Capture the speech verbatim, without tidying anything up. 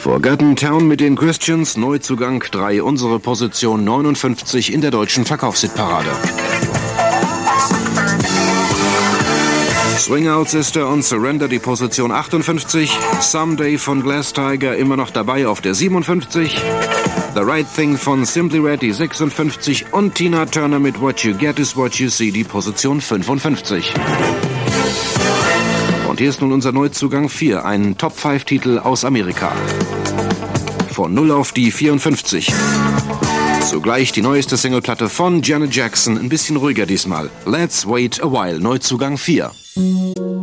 Forgotten Town mit den Christians, Neuzugang drei, unsere Position neunundfünfzig in der deutschen Verkaufshitparade. Swing Out Sister und Surrender die Position achtundfünfzig, Someday von Glass Tiger immer noch dabei auf der siebenundfünfzig, The Right Thing von Simply Red die sechsundfünfzig und Tina Turner mit What You Get Is What You See die Position fünfundfünfzig. Und hier ist nun unser Neuzugang vier, ein Top fünf Titel aus Amerika. Von null auf die vierundfünfzig. Zugleich die neueste Singleplatte von Janet Jackson, ein bisschen ruhiger diesmal. Let's Wait a While, Neuzugang vier.